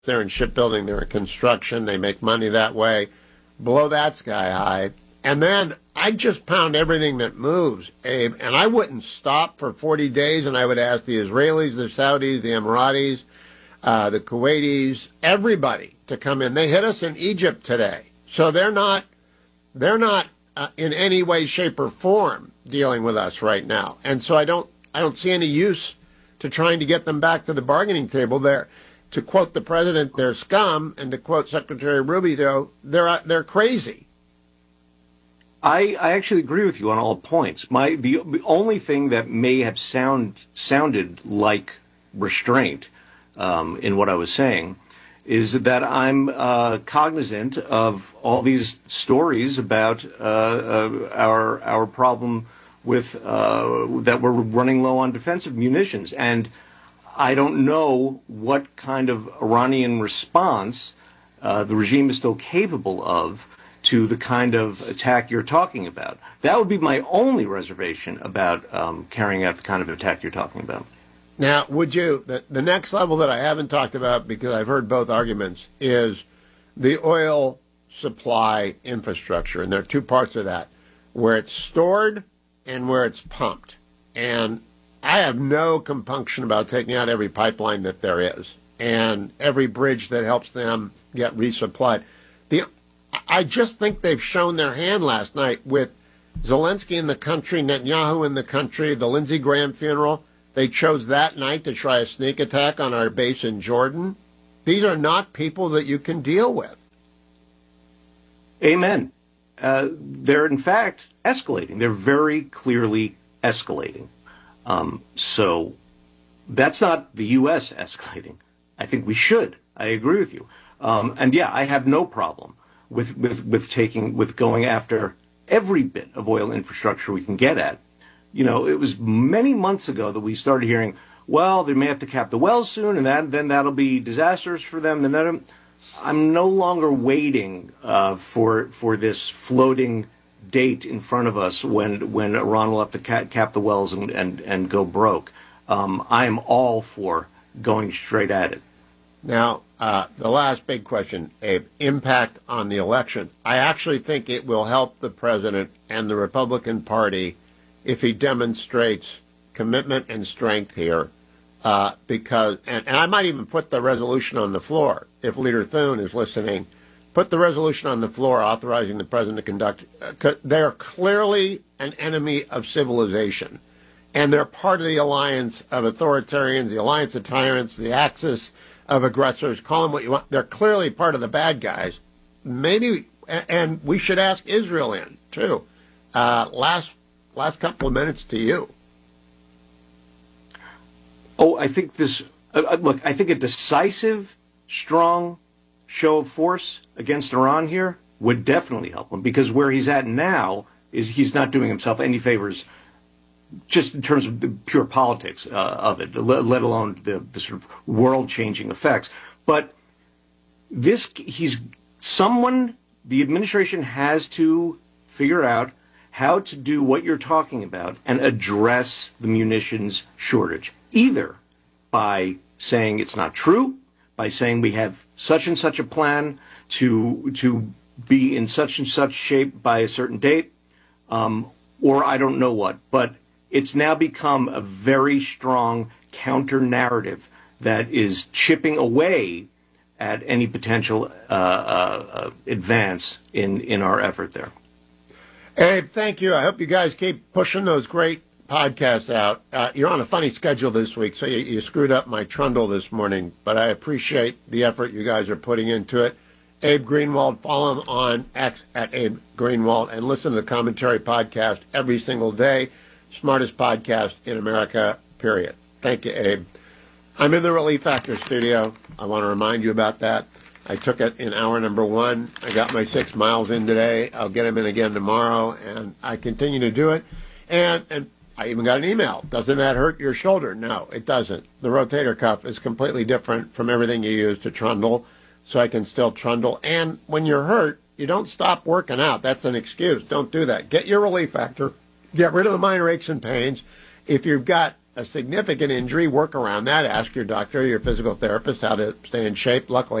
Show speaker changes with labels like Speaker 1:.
Speaker 1: They're in shipbuilding, they're in construction, they make money that way. Blow that sky high. And then I'd just pound everything that moves, Abe, and I wouldn't stop for 40 days, and I would ask the Israelis, the Saudis, the Emiratis, the Kuwaitis, everybody to come in. They hit us in Egypt today. So they're not in any way, shape, or form dealing with us right now. And so I don't see any use to trying to get them back to the bargaining table there. To quote the president, they're scum, and to quote Secretary Rubio, they're crazy.
Speaker 2: I actually agree with you on all points. The only thing that may have sounded like restraint in what I was saying is that I'm cognizant of all these stories about our problem with that we're running low on defensive munitions, and I don't know what kind of Iranian response the regime is still capable of to the kind of attack you're talking about. That would be my only reservation about carrying out the kind of attack you're talking about.
Speaker 1: Now, would you, the next level that I haven't talked about, because I've heard both arguments, is the oil supply infrastructure. And there are two parts of that, where it's stored and where it's pumped. And I have no compunction about taking out every pipeline that there is and every bridge that helps them get resupplied. I just think they've shown their hand last night with Zelensky in the country, Netanyahu in the country, the Lindsey Graham funeral. They chose that night to try a sneak attack on our base in Jordan. These are not people that you can deal with.
Speaker 2: Amen. They're, in fact, escalating. They're very clearly escalating. So that's not the U.S. escalating. I think we should. I agree with you. And, yeah, I have no problem with going after every bit of oil infrastructure we can get at. You know, it was many months ago that we started hearing, well, they may have to cap the wells soon, and then that'll be disastrous for them. I'm no longer waiting for this floating date in front of us when Iran will have to cap the wells and go broke. I am all for going straight at it.
Speaker 1: Now, the last big question, Abe, impact on the election. I actually think it will help the president and the Republican Party if he demonstrates commitment and strength here, because, and I might even put the resolution on the floor, if Leader Thune is listening, put the resolution on the floor authorizing the president to conduct, they're clearly an enemy of civilization, and they're part of the alliance of authoritarians, the alliance of tyrants, the axis of aggressors, call them what you want. They're clearly part of the bad guys. Maybe, and we should ask Israel in, too. Last couple of minutes to you.
Speaker 2: Oh, I think this, look, I think a decisive, strong show of force against Iran here would definitely help him, because where he's at now is he's not doing himself any favors just in terms of the pure politics of it, let alone the sort of world-changing effects. But the administration has to figure out how to do what you're talking about and address the munitions shortage, either by saying it's not true, by saying we have such and such a plan to be in such and such shape by a certain date, or I don't know what. But it's now become a very strong counter-narrative that is chipping away at any potential advance in our effort there.
Speaker 1: Abe, thank you. I hope you guys keep pushing those great podcasts out. You're on a funny schedule this week, so you screwed up my trundle this morning, but I appreciate the effort you guys are putting into it. Abe Greenwald, follow him on X at Abe Greenwald, and listen to the Commentary podcast every single day. Smartest podcast in America, period. Thank you, Abe. I'm in the Relief Factor studio. I want to remind you about that. I took it in hour number 1. I got my 6 miles in today. I'll get them in again tomorrow, and I continue to do it. And I even got an email. Doesn't that hurt your shoulder? No, it doesn't. The rotator cuff is completely different from everything you use to trundle, so I can still trundle. And when you're hurt, you don't stop working out. That's an excuse. Don't do that. Get your Relief Factor. Get rid of the minor aches and pains. If you've got a significant injury, work around that. Ask your doctor, your physical therapist, how to stay in shape. Luckily,